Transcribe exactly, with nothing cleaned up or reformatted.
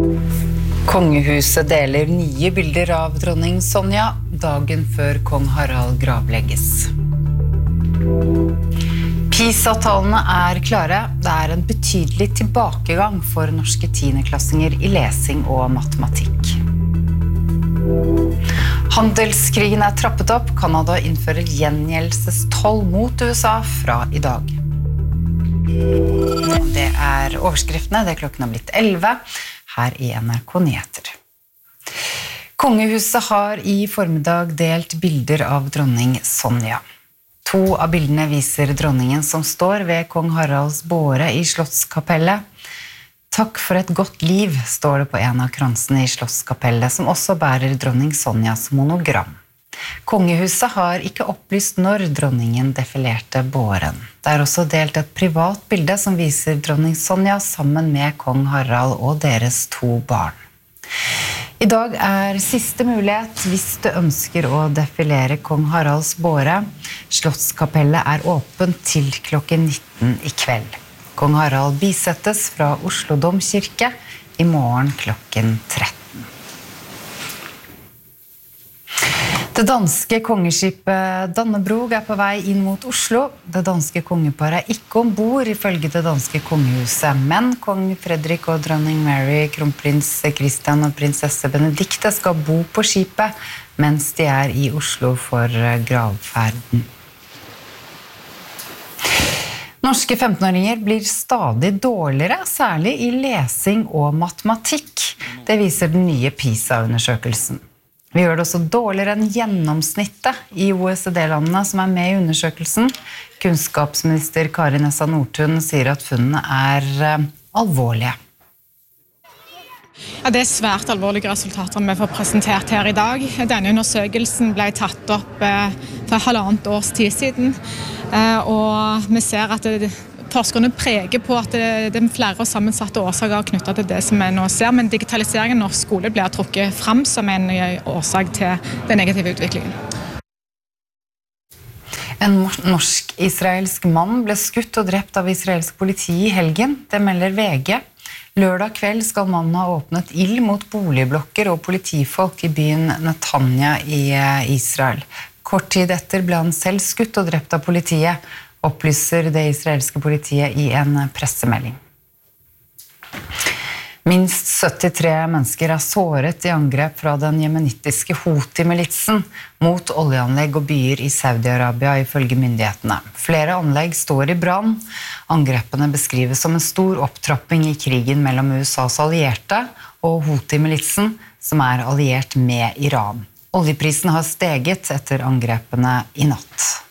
Kongehuset deler nye bilder av dronning Sonja dagen før kong Harald gravlegges. PISA-tallene er klare. Det er en betydelig tilbakegang for norske tiendeklassinger i lesing og matematikk. Handelskrigen er trappet opp. Kanada innfører gjengjeldelsestoll mot U S A fra i dag. Det er overskriftene. Det er klokken har blitt elleve. Her i N R K Nyheter. Kongehuset har i formiddag delt bilder av dronning Sonja. To av bildene viser dronningen som står ved kong Haralds båre i Slottskapellet. Takk for et godt liv, står det på en av kransene i Slottskapellet, som også bærer dronning Sonjas monogram. Kongehuset har ikke opplyst når dronningen defilerte båren. Det er også delt et privat bilde som viser dronning Sonja sammen med kong Harald og deres to barn. I dag er siste mulighet hvis du ønsker å defilere kong Haralds båre. Slottskapellet er åpent til klokken nitten i kveld. Kong Harald bisettes fra Oslo Domkirke i morgen klokken tretten. Det danske kongeskipet Dannebrog er på vei inn mot Oslo. Det danske kongeparet er ikke ombord ifølge det danske kongehuset, men kong Fredrik og dronning Mary, kronprins Christian og prinsesse Benedikte skal bo på skipet mens de er i Oslo for gravferden. Norske femtenåringer blir stadig dårligere, særlig i lesing og matematikk. Det viser den nye PISA-undersøkelsen. Vi gjør det også dårligere enn gjennomsnittet i O E C D-landene som er med i undersøkelsen. Kunnskapsminister Kari Nessa Nordtun sier at funnene er uh, alvorlige. Ja, det er svært alvorlige resultater vi får presentert her i dag. Denne undersøkelsen ble tatt opp uh, for halvannet års tid siden, uh, og vi ser at det forskerne preger på at det er flere og sammensatte årsaker knyttet til det som vi nå ser, men digitaliseringen av norsk skole blir trukket frem som en årsak til den negative utviklingen. En norsk-israelsk mann ble skutt og drept av israelsk politi i helgen. Det melder V G. Lørdag kveld skal mannen ha åpnet ild mot boligblokker og politifolk i byen Netanya i Israel. Kort tid etter ble han selv skutt og drept av politiet, opplyser det israelske politiet i en pressemelding. Minst syttitre mennesker er såret i angrep fra den jemenittiske Houthi-militsen mot oljeanlegg og byer i Saudi-Arabia ifølge myndighetene. Flere anlegg står i brann. Angrepene beskrives som en stor opptrapping i krigen mellom U S As allierte og Houthi-militsen, som er alliert med Iran. Oljeprisen har steget etter angrepene i natt.